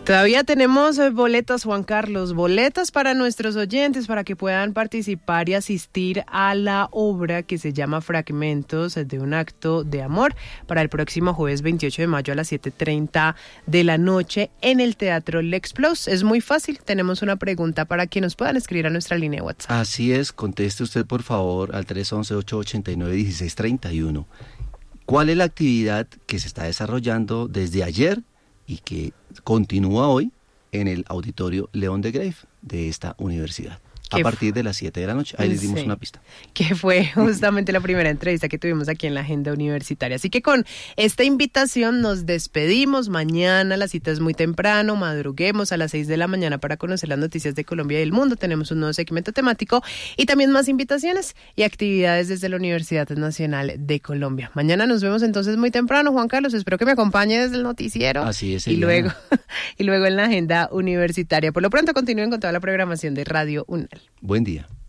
Todavía tenemos boletas, Juan Carlos, boletas para nuestros oyentes para que puedan participar y asistir a la obra que se llama Fragmentos de un acto de amor para el próximo jueves 28 de mayo a las 7:30 de la noche en el Teatro L'Explose. Es muy fácil, tenemos una pregunta para que nos puedan escribir a nuestra línea de WhatsApp. Así es, conteste usted por favor al 311-889-1631. ¿Cuál es la actividad que se está desarrollando desde ayer y que continúa hoy en el auditorio León de Grave de esta universidad? A partir de las 7 de la noche. Ahí les dimos una pista. Que fue justamente la primera entrevista que tuvimos aquí en la Agenda Universitaria. Así que con esta invitación nos despedimos. Mañana la cita es muy temprano. Madruguemos a las 6 de la mañana para conocer las noticias de Colombia y el mundo. Tenemos un nuevo segmento temático y también más invitaciones y actividades desde la Universidad Nacional de Colombia. Mañana nos vemos entonces muy temprano, Juan Carlos. Espero que me acompañe desde el noticiero. Así es. Y luego en la Agenda Universitaria. Por lo pronto continúen con toda la programación de Radio UNAL. Buen día.